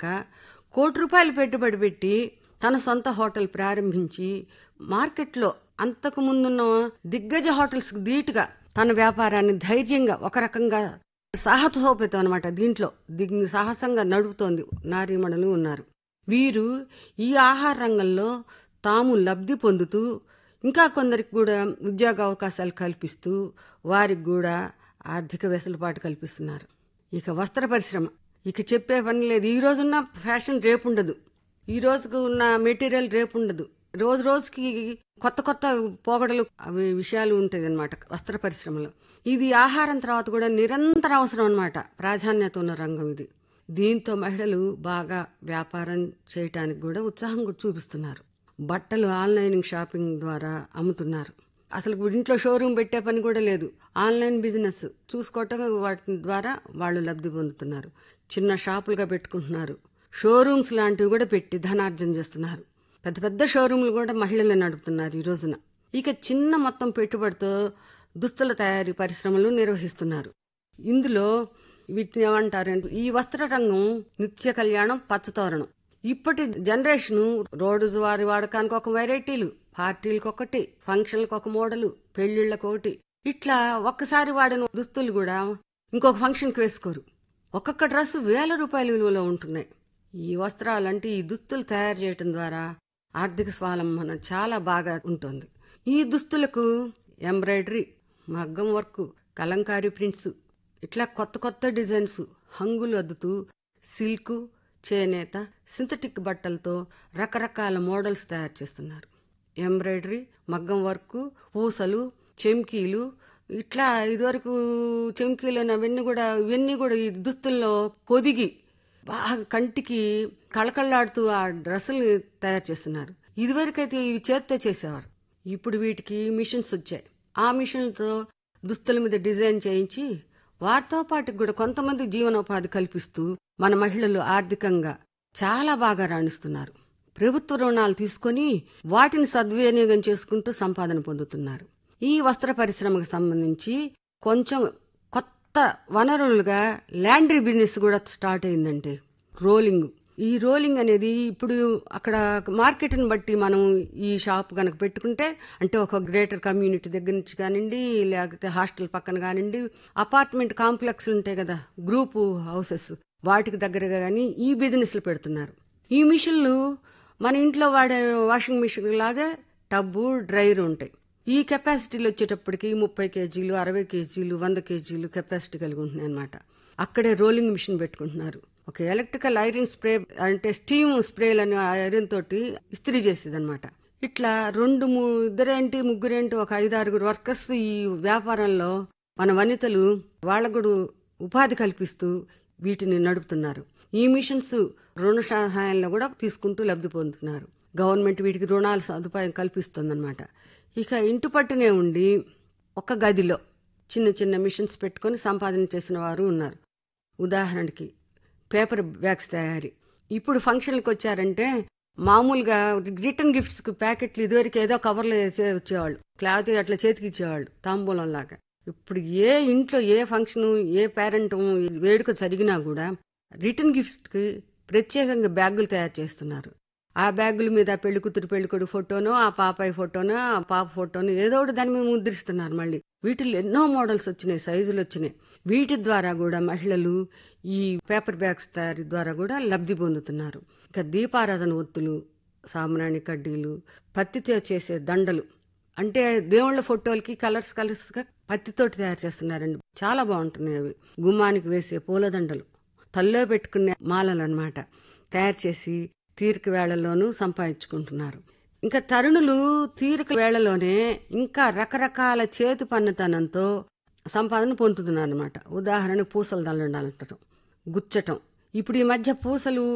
₹1,00,00,000 పెట్టుబడి పెట్టి తన సొంత హోటల్ ప్రారంభించి మార్కెట్లో అంతకుముందున్న దిగ్గజ హోటల్స్కి ధీటుగా తన వ్యాపారాన్ని ధైర్యంగా ఒక రకంగా సాహసోపేతం అనమాట. దీంట్లో సాహసంగా నడుపుతోంది నారీమణులు ఉన్నారు. వీరు ఈ ఆహార రంగంలో తాము లబ్ధి పొందుతూ ఇంకా కొందరికి కూడా ఉద్యోగ అవకాశాలు కల్పిస్తూ వారికి కూడా ఆర్థిక వెసులుబాటు కల్పిస్తున్నారు. ఇక వస్త్ర పరిశ్రమ ఇక చెప్పే పని లేదు. ఈ రోజున్న ఫ్యాషన్ రేపు ఉండదు, ఈ రోజుకు ఉన్న మెటీరియల్ రేపు ఉండదు. రోజు రోజుకి కొత్త కొత్త పోగడలు అవి విషయాలు ఉంటాయి అన్నమాట వస్త్ర పరిశ్రమలో. ఇది ఆహారం తర్వాత కూడా నిరంతర అవసరం అన్నమాట, ప్రాధాన్యత ఉన్న రంగం ఇది. దీంతో మహిళలు బాగా వ్యాపారం చేయటానికి కూడా ఉత్సాహం కూడా చూపిస్తున్నారు. బట్టలు ఆన్లైన్ షాపింగ్ ద్వారా అమ్ముతున్నారు. అసలు ఇంట్లో షోరూమ్ పెట్టే పని కూడా లేదు, ఆన్లైన్ బిజినెస్ చూసుకోవటం వాటి ద్వారా వాళ్ళు లబ్ధి పొందుతున్నారు. చిన్న షాపులుగా పెట్టుకుంటున్నారు, షోరూమ్స్ లాంటివి కూడా పెట్టి ధనార్జన చేస్తున్నారు. పెద్ద పెద్ద షోరూంలు కూడా మహిళలే నడుపుతున్నారు ఈ రోజున. ఇక చిన్న మొత్తం పెట్టుబడితో దుస్తుల తయారీ పరిశ్రమలు నిర్వహిస్తున్నారు. ఇందులో వీటిని ఏమంటారంటే ఈ వస్త్ర రంగం నిత్య కళ్యాణం పచ్చతోరణం. ఇప్పటి జనరేషను రోజువారీ వాడకానికి ఒక వెరైటీలు, పార్టీలకు ఒకటి, ఫంక్షన్లకు ఒక మోడలు, పెళ్లిళ్ళకు ఒకటి, ఇట్లా ఒక్కసారి వాడిన దుస్తులు కూడా ఇంకొక ఫంక్షన్కి వేసుకోరు. ఒక్కొక్క డ్రెస్ ₹1,000 విలువలో ఉంటున్నాయి. ఈ వస్త్రాలంటే ఈ దుస్తులు తయారు చేయటం ద్వారా ఆర్థిక స్వావలంబన చాలా బాగా ఉంటుంది. ఈ దుస్తులకు ఎంబ్రాయిడరీ, మగ్గం వర్క్, కలంకారీ ప్రింట్స్, ఇట్లా కొత్త కొత్త డిజైన్స్, హంగులు అద్దుతూ సిల్క్, చేనేత, సింథటిక్ బట్టలతో రకరకాల మోడల్స్ తయారు చేస్తున్నారు. ఎంబ్రాయిడరీ, మగ్గం వర్క్, పూసలు, చెమ్కీలు, ఇట్లా ఇదివరకు చెమ్కీలు అవన్నీ కూడా ఈ దుస్తుల్లో పొదిగి బాగా కంటికి కళకళలాడుతూ ఆ డ్రెస్సులు తయారు చేస్తున్నారు. ఇదివరకైతే ఇవి చేత్తో చేసేవారు, ఇప్పుడు వీటికి మిషన్స్ వచ్చాయి. ఆ మిషన్లతో దుస్తుల మీద డిజైన్ చేయించి వాటితో పాటు కూడా కొంతమంది జీవనోపాధి కల్పిస్తూ మన మహిళలు ఆర్థికంగా చాలా బాగా రాణిస్తున్నారు. ప్రభుత్వ రుణాలు తీసుకొని వాటిని సద్వినియోగం చేసుకుంటూ సంపాదన పొందుతున్నారు. ఈ వస్త్ర పరిశ్రమకు సంబంధించి కొంచెం కొత్త వనరులుగా ల్యాండ్రీ బిజినెస్ కూడా స్టార్ట్ అయిందంటే రోలింగ్. ఈ రోలింగ్ అనేది ఇప్పుడు అక్కడ మార్కెట్ని బట్టి మనం ఈ షాప్ కనుక పెట్టుకుంటే, అంటే ఒక గ్రేటర్ కమ్యూనిటీ దగ్గర నుంచి కానివ్వండి, లేకపోతే హాస్టల్ పక్కన కానివ్వండి, అపార్ట్మెంట్ కాంప్లెక్స్ ఉంటాయి కదా, గ్రూపు హౌసెస్, వాటికి దగ్గరగా కానీ ఈ బిజినెస్లు పెడుతున్నారు. ఈ మిషన్లు మన ఇంట్లో వాడే వాషింగ్ మిషన్ లాగే టబ్బు, డ్రైర్ ఉంటాయి. ఈ కెపాసిటీలు వచ్చేటప్పటికి 30 కేజీలు, 60 కేజీలు, 100 కేజీలు కెపాసిటీ కలిగి ఉంటున్నాయి అన్నమాట. అక్కడే రోలింగ్ మిషన్ పెట్టుకుంటున్నారు. ఒక ఎలక్ట్రికల్ ఐరన్ స్ప్రే, అంటే స్టీమ్ స్ప్రేలు అనే ఐరన్ తోటి ఇస్త్రీ చేసేది అనమాట. ఇట్లా ఇద్దరేంటి ముగ్గురేంటి ఒక 5-6 వర్కర్స్ ఈ వ్యాపారంలో మన వనితలు వాళ్ళకు కూడా ఉపాధి కల్పిస్తూ వీటిని నడుపుతున్నారు. ఈ మిషన్స్ రుణ సహాయంలో కూడా తీసుకుంటూ లబ్ధి పొందుతున్నారు. గవర్నమెంట్ వీటికి రుణాల సదుపాయం కల్పిస్తుందన్నమాట. ఇక ఇంటి పట్టునే ఉండి ఒక గదిలో చిన్న చిన్న మిషన్స్ పెట్టుకొని సంపాదన చేసిన వారు ఉన్నారు. ఉదాహరణకి పేపర్ బ్యాగ్స్ తయారీ. ఇప్పుడు ఫంక్షన్లకు వచ్చారంటే మామూలుగా రిటర్న్ గిఫ్ట్స్ కు ప్యాకెట్లు ఇదివరకు ఏదో కవర్లో వచ్చేవాళ్ళు, క్లాత్ అట్లా చేతికి ఇచ్చేవాళ్ళు తాంబూలం లాగా. ఇప్పుడు ఏ ఇంట్లో ఏ ఫంక్షన్, ఏ పేరెంట్ వేడుక జరిగినా కూడా రిటర్న్ గిఫ్ట్స్ కి ప్రత్యేకంగా బ్యాగులు తయారు చేస్తున్నారు. ఆ బ్యాగుల మీద పెళ్లికూతురు పెళ్లికొడుకు ఫోటోనో, ఆ పాపాయి ఫోటోనో, ఆ పాప ఫోటోనో ఏదో ఒకటి దాని మీద ముద్రిస్తున్నారు. మళ్ళీ వీటిల్లో ఎన్నో మోడల్స్ వచ్చినాయి, సైజులు వచ్చినాయి. వీటి ద్వారా కూడా మహిళలు ఈ పేపర్ బ్యాగ్స్ తయారీ ద్వారా కూడా లబ్ధి పొందుతున్నారు. ఇక దీపారాధన ఒత్తులు, సాంబ్రాణి కడ్డీలు, పత్తితో చేసే దండలు, అంటే దేవుళ్ళ ఫోటోలకి కలర్స్ గా పత్తితోటి తయారు చేస్తున్నారండి, చాలా బాగుంటున్నాయి అవి. గుమ్మానికి వేసే పూలదండలు, తల్లో పెట్టుకునే మాలలు అన్నమాట, తయారు చేసి తీరిక వేళల్లోనూ సంపాదించుకుంటున్నారు. ఇంకా తరుణులు తీరిక వేళలోనే ఇంకా రకరకాల చేతి పన్నుతనంతో సంపాదన పొందుతున్నారు అనమాట. ఉదాహరణకు పూసల దండలు గుచ్చటం. ఇప్పుడు ఈ మధ్య పూసలు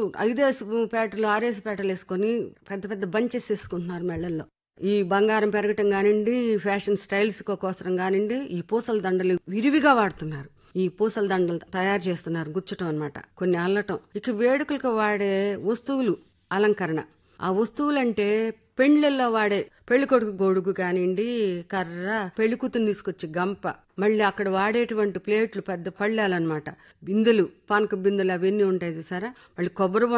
5 పేటలు 6 పేటలు వేసుకొని పెద్ద పెద్ద బంచెస్ వేసుకుంటున్నారు మెళ్ళల్లో. ఈ బంగారం పెరగటం కానివ్వండి, ఫ్యాషన్ స్టైల్స్ కోసరం కానివ్వండి, ఈ పూసల దండలు విరివిగా వాడుతున్నారు. ఈ పూసల దండలు తయారు చేస్తున్నారు, గుచ్చటం అన్నమాట, కొన్ని అల్లటం. ఇక వేడుకలకు వాడే వస్తువులు అలంకరణ. ఆ వస్తువులంటే పెండ్లల్లో వాడే పెళ్లికొడుకు గొడుగు కానివ్వండి, కర్ర, పెళ్లికూతురు తీసుకొచ్చి గంప, మళ్ళీ అక్కడ వాడేటువంటి ప్లేట్లు, పెద్ద పళ్ళాలన్నమాట, బిందెలు, పానక బిందెలు అవన్నీ ఉంటాయి చూసారా, మళ్ళీ కొబ్బరి